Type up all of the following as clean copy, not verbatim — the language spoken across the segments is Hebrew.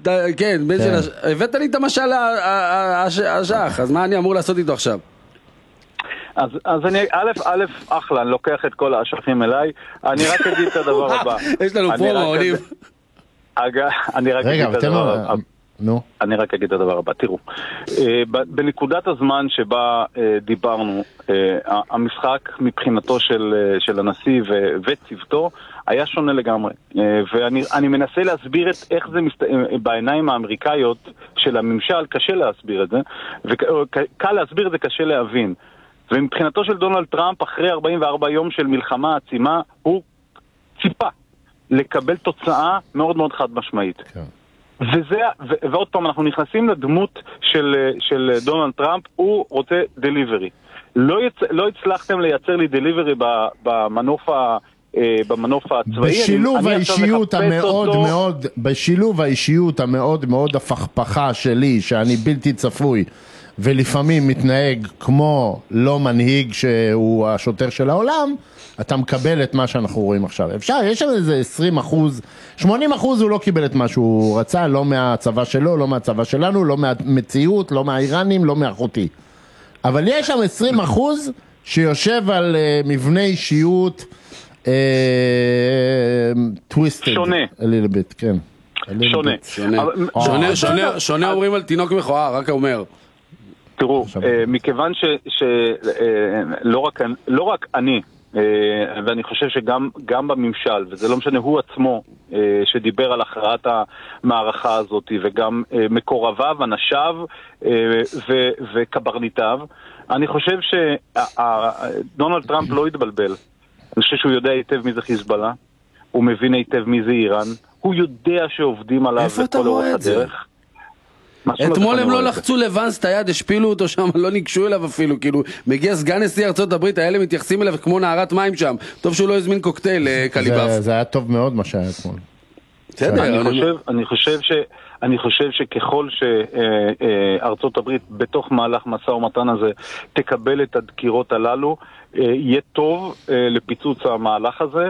כן, הבאת לי את המשל השח, אז מה אני אמור לעשות איתו עכשיו? אז אני, א', אחלה, אני לוקח את כל האשכים אליי, אני רק אגיד את הדבר הבא. יש לנו פה מעולים. אני רק אגיד את הדבר הבא. אני רק אגיד את הדבר הבא, תראו, בנקודת הזמן שבה דיברנו, המשחק מבחינתו של הנשיא וצוותו היה שונה לגמרי, ואני מנסה להסביר איך זה בעיניים האמריקאיות של הממשל, קשה להסביר את זה, וקל להסביר את זה, קשה להבין. ומבחינתו של דונלד טראמפ, אחרי 44 יום של מלחמה עצימה, הוא ציפה לקבל תוצאה מאוד מאוד חד משמעית. ועוד פעם, אנחנו נכנסים לדמות של דונלד טראמפ, הוא רוצה דליברי. לא הצלחתם לייצר לי דליברי במנוף הצבאי. בשילוב האישיות המאוד מאוד הפכפכה שלי, שאני בלתי צפוי, ולפעמים מתנהג כמו לא מנהיג שהוא השוטר של העולם, אתה מקבל את מה שאנחנו רואים עכשיו. אפשר, יש שם איזה 20%, 80% הוא לא קיבל את מה שהוא רצה, לא מהצבא שלו, לא מהצבא שלנו, לא מהמציאות, לא מהאיראנים, לא מאחותי. אבל יש שם 20% שיושב על מבנה אישיות twisted. שונה. A little bit, כן. שונה אומרים על תינוק מכוער, רק אומר. תראו, מכיוון שלא רק אני, ואני חושב שגם בממשל, וזה לא משנה, הוא עצמו שדיבר על הכרעת המערכה הזאת, וגם מקורביו, אנשיו וקברניטיו, אני חושב שדונלד טראמפ לא התבלבל. אני חושב שהוא יודע היטב מי זה חיזבאללה, הוא מבין היטב מי זה איראן, הוא יודע שעובדים עליו לכל אורך הדרך. אתמול הם לא לחצו לבנס את היד, השפילו אותו שם, לא ניגשו אליו אפילו, כאילו מגיע סגן נשיא ארצות הברית, האלה מתייחסים אליו כמו נערת מים שם, טוב שהוא לא הזמין קוקטייל קליבאף. זה היה טוב מאוד מה שהיה אתמול. אני חושב שככל שארצות הברית בתוך מהלך משא ומתן הזה תקבל את הדקירות הללו, יהיה טוב לפיצוץ המהלך הזה,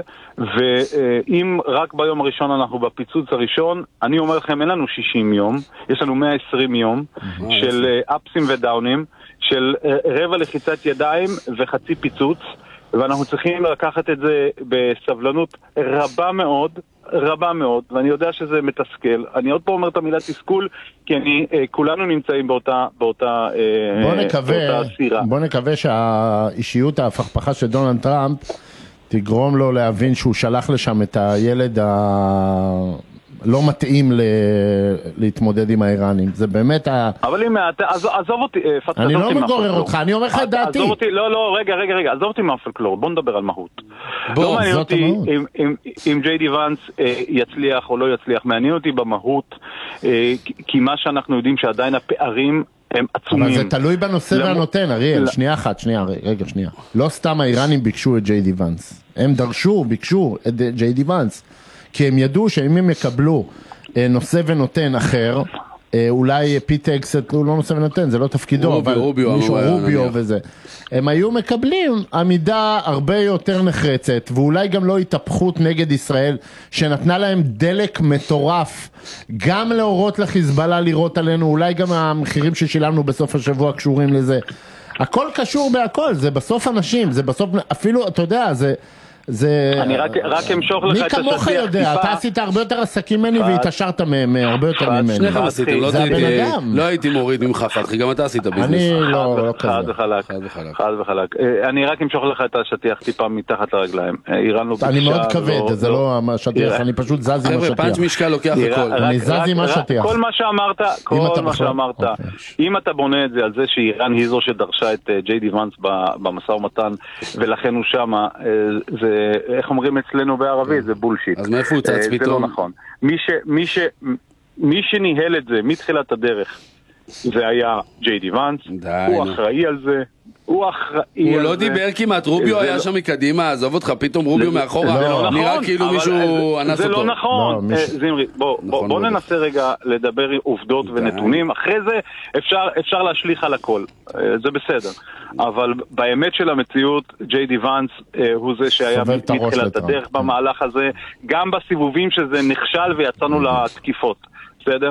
ואם רק ביום הראשון אנחנו בפיצוץ הראשון, אני אומר לכם, אין לנו 60 יום, יש לנו 120 יום של אפסים ודאונים, של רבע לחיצת ידיים וחצי פיצוץ, ואנחנו צריכים לקחת את זה בסבלנות רבה מאוד, ואני יודע שזה מתסכל. אני עוד פה אומר את המילה תסכול, כי כולנו נמצאים באותה סירה. בוא נקווה שהאישיות ההפכפכה של דונלד טראמפ תגרום לו להבין שהוא שלח לשם את הילד לא מתאים להתמודד עם האיראנים. זה באמת אבל אם עזוב אותי, אני לא מגורר אותך, אני אומר לך את דעתי. רגע, עזוב אותי מהפולקלור, בוא נדבר על מהות. לא מעניין אותי אם ג'יי די ואנס יצליח או לא יצליח, מעניין אותי במהות, כי מה שאנחנו יודעים שעדיין הפערים הם עצומים. אבל זה תלוי בנושא והנותן, אריאל, שנייה. לא סתם האיראנים ביקשו את ג'יי די ואנס, הם ביקשו את ג'יי די ואנס, כי הם ידעו שאם הם יקבלו נושא ונותן אחר, אולי פיט אקסט הוא לא נושא ונותן, זה לא תפקידו, אבל מישהו רוביו וזה, הם היו מקבלים עמידה הרבה יותר נחרצת, ואולי גם לא התהפכות נגד ישראל, שנתנה להם דלק מטורף, גם להורות לחיזבאללה לירות עלינו, אולי גם המחירים ששילמנו בסוף השבוע קשורים לזה. הכל קשור בהכל, זה בסוף אנשים, זה בסוף, אפילו, אתה יודע, אני רק אמשוך לך את השטיח. מי כמוך יודע, אתה עשית הרבה יותר עסקים ממני והתעשרת מהם הרבה יותר ממני. שניכם עשיתם, לא הייתי מוריד ממך פתחי, גם אתה עשית ביזנס. אני לא כזה. חד וחלק. אני רק אמשוך לך את השטיח טיפה מתחת לרגליים. אני מאוד כבד, זה לא השטיח, אני פשוט זז עם השטיח. חבר'ה, פאנץ' משקל לוקח הכל. אני זז עם השטיח. כל מה שאמרת, אם אתה בונה את זה על זה שאיראן היא זו שדרשה את ג'יי די ואנס במשא ומתן, ולכן הוא שמה, זה איך אומרים אצלנו בערבית, זה בולשיט. אז מאיפה הוא צץ פתאום? זה לא נכון. מי שניהל את זה מתחילת הדרך, זה היה ג'יי די ואנס, הוא אחראי על זה, הוא לא דיבר כמעט, רוביו היה שם מקדימה, עזוב אותך, פתאום רוביו מאחורה, נראה כאילו מישהו אנס אותו. זה לא נכון, זמרי, בוא ננסה רגע לדבר עובדות ונתונים, אחרי זה אפשר להשליך על הכל, זה בסדר. אבל באמת של המציאות, ג'יי די ואנס הוא זה שהיה מתחילת הדרך במהלך הזה, גם בסיבובים שזה נכשל ויצאנו לתקיפות, בסדר?